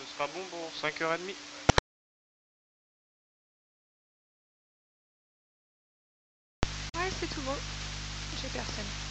sera bon pour 5h30. Ouais, c'est tout bon. J'ai personne.